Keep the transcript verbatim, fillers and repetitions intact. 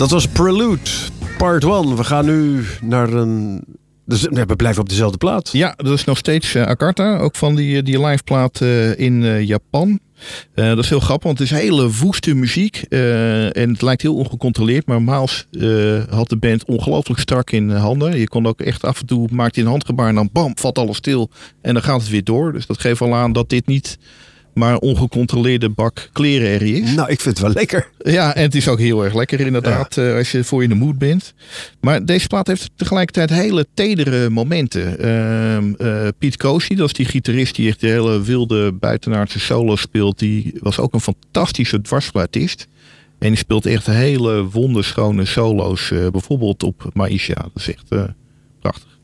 Dat was Prelude, part one. We gaan nu naar een... Dus we blijven op dezelfde plaat. Ja, dat is nog steeds uh, Akarta. Ook van die, die live plaat uh, in uh, Japan. Uh, dat is heel grappig, want het is hele woeste muziek. Uh, en het lijkt heel ongecontroleerd. Maar Miles uh, had de band ongelooflijk strak in handen. Je kon ook echt af en toe, maakte hij een handgebaar en dan bam, valt alles stil. En dan gaat het weer door. Dus dat geeft al aan dat dit niet maar ongecontroleerde bak klerenherrie is. Nou, ik vind het wel lekker. Ja, en het is ook heel erg lekker inderdaad, ja. uh, als je voor in de mood bent. Maar deze plaat heeft tegelijkertijd hele tedere momenten. Uh, uh, Pete Kosi, dat is die gitarist die echt de hele wilde buitenaardse solo speelt. Die was ook een fantastische dwarsfluitist. En die speelt echt hele wonderschone solo's. Uh, bijvoorbeeld op Maisha. Dat is echt uh, prachtig.